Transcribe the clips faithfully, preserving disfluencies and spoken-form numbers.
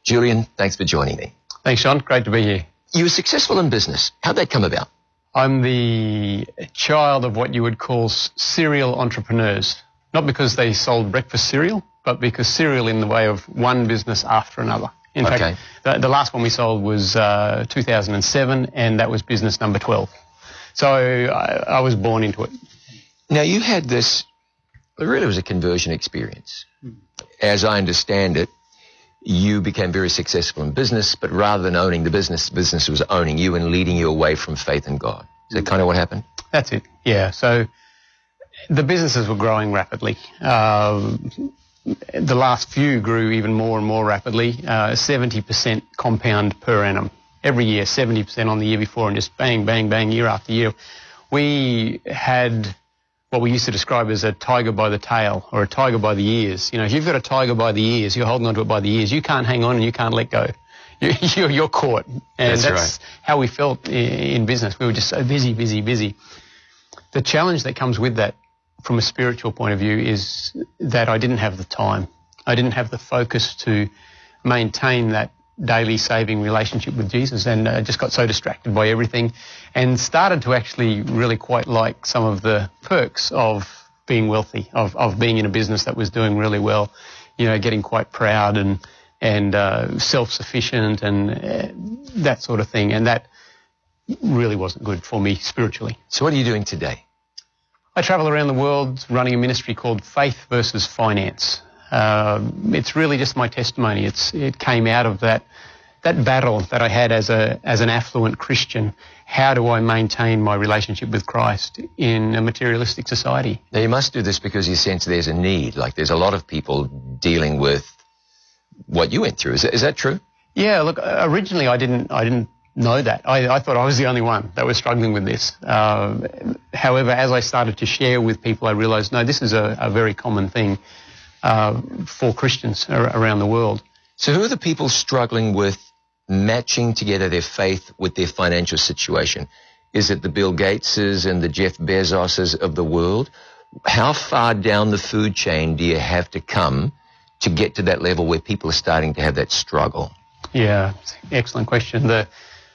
Julian, thanks for joining me. Thanks, Sean. Great to be here. You were successful in business. How'd that come about? I'm the child of what you would call serial entrepreneurs. Not because they sold breakfast cereal, but because cereal in the way of one business after another. In Okay. fact, the, the last one we sold was uh, two thousand seven, and that was business number twelve. So I, I was born into it. Now, you had this, it really was a conversion experience. As I understand it, you became very successful in business, but rather than owning the business, the business was owning you and leading you away from faith in God. Is that kind of what happened? That's it, yeah. So the businesses were growing rapidly. Uh, the last few grew even more and more rapidly, uh, seventy percent compound per annum. Every year, seventy percent on the year before, and just bang, bang, bang, year after year. We had what we used to describe as a tiger by the tail or a tiger by the ears. You know, if you've got a tiger by the ears, you're holding onto it by the ears, you can't hang on and you can't let go. You're, you're caught. And that's, that's right. how we felt in business. We were just so busy, busy, busy. The challenge that comes with that from a spiritual point of view is that I didn't have the time. I didn't have the focus to maintain that daily saving relationship with Jesus, and uh, just got so distracted by everything and started to actually really quite like some of the perks of being wealthy, of, of being in a business that was doing really well, you know, getting quite proud and, and uh, self-sufficient and uh, that sort of thing. And that really wasn't good for me spiritually. So what are you doing today? I travel around the world running a ministry called Faith versus Finance. Uh, it's really just my testimony. It's, it came out of that, that battle that I had as a, as an affluent Christian. How do I maintain my relationship with Christ in a materialistic society? Now, you must do this because you sense there's a need. Like, there's a lot of people dealing with what you went through. Is that, is that true? Yeah, look, originally I didn't, I didn't know that. I, I thought I was the only one that was struggling with this. Uh, however, as I started to share with people, I realized, no, this is a, a very common thing uh, for Christians around the world. So who are the people struggling with matching together their faith with their financial situation? Is it the Bill Gateses and the Jeff Bezoses of the world? How far down the food chain do you have to come to get to that level where people are starting to have that struggle? Yeah, excellent question. The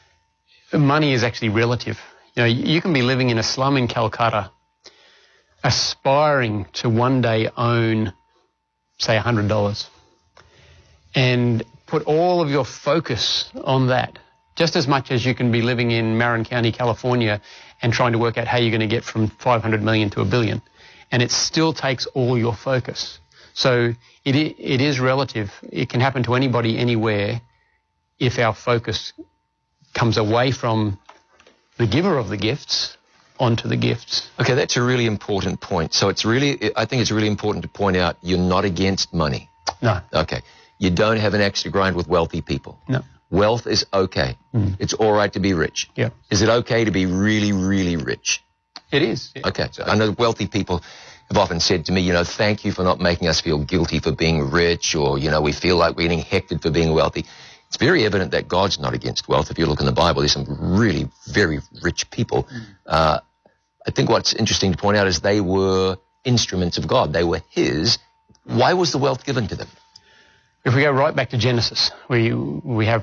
money is actually relative. You know, you can be living in a slum in Calcutta, aspiring to one day own, say, one hundred dollars, and put all of your focus on that, just as much as you can be living in Marin County, California, and trying to work out how you're going to get from five hundred million to a billion. And it still takes all your focus. So it, it is relative. It can happen to anybody, anywhere, if our focus comes away from the giver of the gifts onto the gifts. Okay, that's a really important point. So it's really, I think it's really important to point out you're not against money. No. Okay. You don't have an axe to grind with wealthy people. No. Wealth is okay. Mm. It's all right to be rich. Yeah. Is it okay to be really, really rich? It is. Okay. So I know wealthy people have often said to me, you know, thank you for not making us feel guilty for being rich, or, you know, we feel like we're getting hectored for being wealthy. It's very evident that God's not against wealth. If you look in the Bible, there's some really very rich people. Mm. Uh, I think what's interesting to point out is they were instruments of God. They were His. Why was the wealth given to them? If we go right back to Genesis, we we have